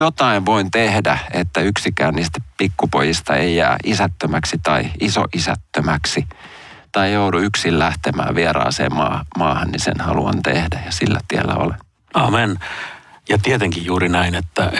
jotain voin tehdä, että yksikään niistä pikkupojista ei jää isättömäksi tai isoisättömäksi tai joudu yksin lähtemään vieraaseen maahan, niin sen haluan tehdä ja sillä tiellä olen. Amen. Ja tietenkin juuri näin, että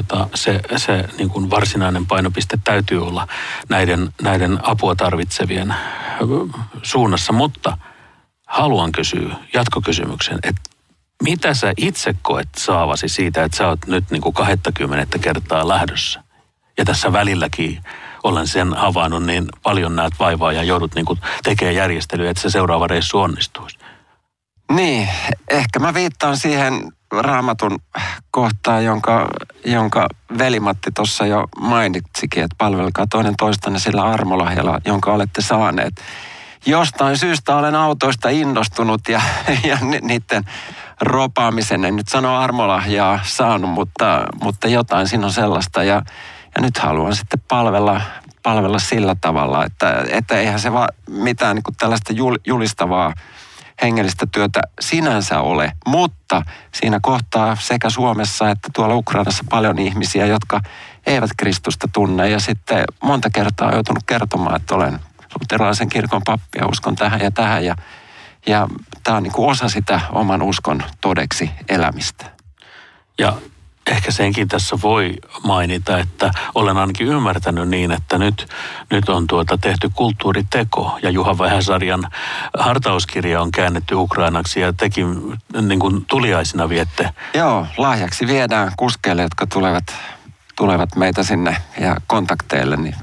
se niin kuin varsinainen painopiste täytyy olla näiden apua tarvitsevien suunnassa. Mutta haluan kysyä jatkokysymyksen, että mitä sä itse koet saavasi siitä, että sä oot nyt niin kuin 20 kertaa lähdössä? Ja tässä välilläkin olen sen havainnut, niin paljon näet vaivaa ja joudut niin kuin tekemään järjestelyä, että se seuraava reissu onnistuisi. Niin, ehkä mä viittaan siihen Raamatun kohtaan, jonka veli-Matti tuossa jo mainitsikin, että palvelkaa toinen toistanne sillä armolahjalla, jonka olette saaneet. Jostain syystä olen autoista innostunut ja niiden ropaamisen, en nyt sano armolahjaa saanut, mutta jotain siinä on sellaista. Ja nyt haluan sitten palvella sillä tavalla, että eihän se vaan mitään niin kuin tällaista julistavaa hengellistä työtä sinänsä ole, mutta siinä kohtaa sekä Suomessa että tuolla Ukrainassa paljon ihmisiä, jotka eivät Kristusta tunne. Ja sitten monta kertaa olen joutunut kertomaan, että olen luterilaisen kirkon pappi ja uskon tähän ja tähän. Ja tämä on niin kuin osa sitä oman uskon todeksi elämistä. Ja ehkä senkin tässä voi mainita, että olen ainakin ymmärtänyt niin, että nyt on tehty kulttuuriteko ja Juha Vähäsarjan hartauskirja on käännetty ukrainaksi ja tekin niin kuin tuliaisina viette. Joo, lahjaksi viedään kuskeille, jotka tulevat meitä sinne ja kontakteille, niin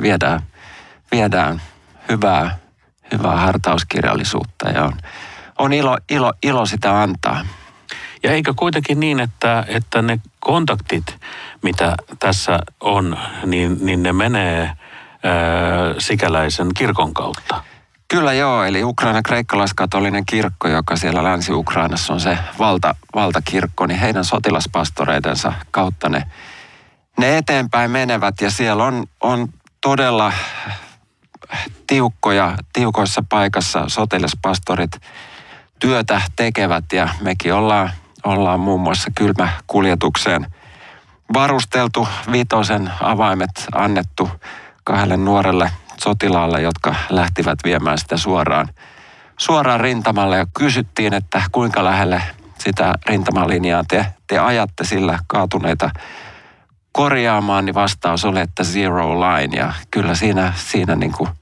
viedään hyvää hartauskirjallisuutta ja on ilo sitä antaa. Ja eikö kuitenkin niin, että ne kontaktit, mitä tässä on, niin ne menee sikäläisen kirkon kautta? Kyllä joo, eli Ukrainan kreikkalaiskatolinen kirkko, joka siellä Länsi-Ukrainassa on se valtakirkko, niin heidän sotilaspastoreidensa kautta ne eteenpäin menevät. Ja siellä on todella tiukoissa paikassa sotilaspastorit työtä tekevät ja mekin ollaan muun muassa kylmäkuljetukseen varusteltu, 5 avaimet annettu 2 nuorelle sotilaalle, jotka lähtivät viemään sitä suoraan rintamalle ja kysyttiin, että kuinka lähelle sitä rintamalinjaa te ajatte sillä kaatuneita korjaamaan, niin vastaus oli, että 0 line ja kyllä siinä niin kuin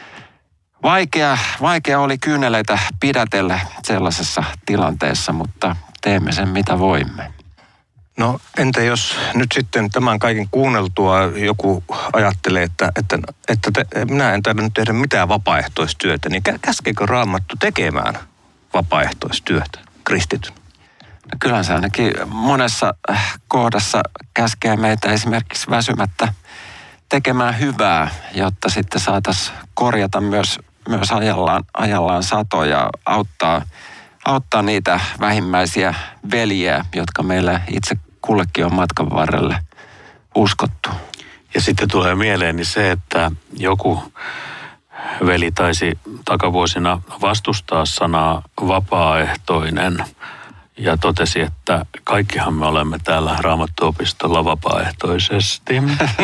vaikea oli kyyneleitä pidätellä sellaisessa tilanteessa, mutta teemme sen mitä voimme. No entä jos nyt sitten tämän kaiken kuunneltua joku ajattelee, että minä en taida nyt tehdä mitään vapaaehtoistyötä, niin käskeekö Raamattu tekemään vapaaehtoistyötä kristityn? No kyllähän se ainakin monessa kohdassa käskee meitä esimerkiksi väsymättä tekemään hyvää, jotta sitten saataisiin korjata myös ajallaan satoja, auttaa niitä vähimmäisiä veljiä, jotka meille itse kullekin on matkan varrelle uskottu. Ja sitten tulee mieleeni se, että joku veli taisi takavuosina vastustaa sanaa vapaaehtoinen ja totesi, että kaikkihan me olemme täällä Raamattuopistolla vapaaehtoisesti.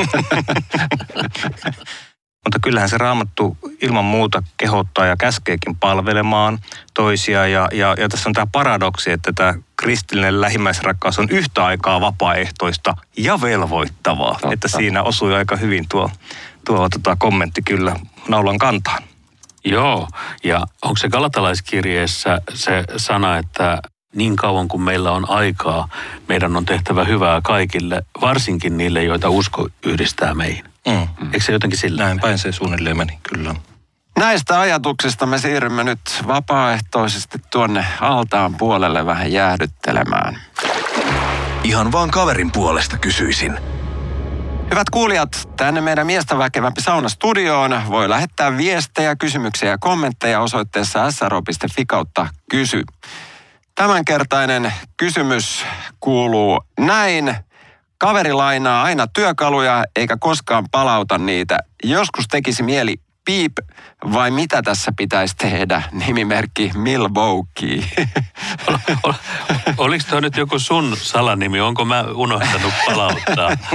Mutta kyllähän se Raamattu ilman muuta kehottaa ja käskeekin palvelemaan toisia. Ja tässä on tämä paradoksi, että tämä kristillinen lähimmäisrakkaus on yhtä aikaa vapaaehtoista ja velvoittavaa. Totta. Että siinä osui aika hyvin tuo kommentti kyllä naulan kantaan. Joo, ja onko se galatalaiskirjeessä se sana, että niin kauan kuin meillä on aikaa, meidän on tehtävä hyvää kaikille, varsinkin niille, joita usko yhdistää meihin. Eikö se jotenkin sillä? Näin päin se suunnilleen meni, kyllä. Näistä ajatuksista me siirrymme nyt vapaaehtoisesti tuonne altaan puolelle vähän jäähdyttelemään. Ihan vaan kaverin puolesta kysyisin. Hyvät kuulijat, tänne meidän miestä väkevämpi saunastudioon voi lähettää viestejä, kysymyksiä ja kommentteja osoitteessa sro.fi/kysy. Tämänkertainen kysymys kuuluu näin. Kaveri lainaa aina työkaluja eikä koskaan palauta niitä. Joskus tekisi mieli piip vai mitä tässä pitäisi tehdä? Nimimerkki Milwaukee. Oliko toi nyt joku sun salanimi? Onko mä unohtanut palauttaa?